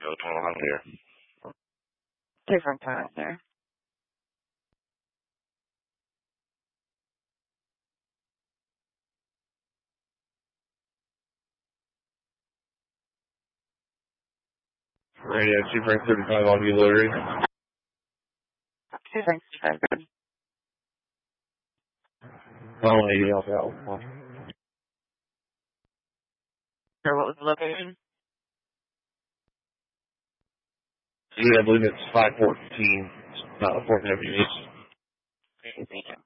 What's going on here? Different time there. Radio 235 on you, Larry. 235. Calling 80 Alpha. Or what was the location? Yeah, I believe it's 514. It's not 4 Avenue East. Thank you.